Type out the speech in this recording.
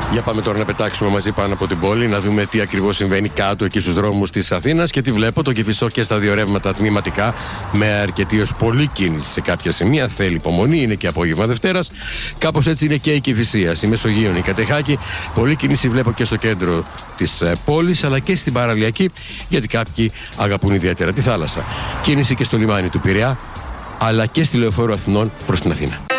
Για πάμε τώρα να πετάξουμε μαζί πάνω από την πόλη, να δούμε τι ακριβώς συμβαίνει κάτω εκεί στους δρόμους της Αθήνας. Και τι βλέπω, το Κηφισό και στα δύο ρεύματα τμηματικά, με αρκετή ως πολύ κίνηση σε κάποια σημεία. Θέλει υπομονή, είναι και απόγευμα Δευτέρας. Κάπως έτσι είναι και η Κηφισία, στη Μεσογείων, η Κατεχάκη. Πολλή κίνηση βλέπω και στο κέντρο της πόλης, αλλά και στην παραλιακή, γιατί κάποιοι αγαπούν ιδιαίτερα τη θάλασσα. Κίνηση και στο λιμάνι του Πειραιά, αλλά και στη Λεωφόρο Αθηνών προς την Αθήνα.